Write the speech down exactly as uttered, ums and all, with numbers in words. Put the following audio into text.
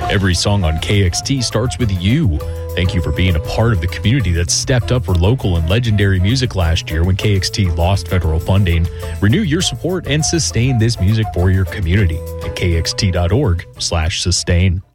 Every song on K X T starts with you. Thank you for being a part of the community that stepped up for local and legendary music last year when K X T lost federal funding. Renew your support and sustain this music for your community at kxt.org slash sustain.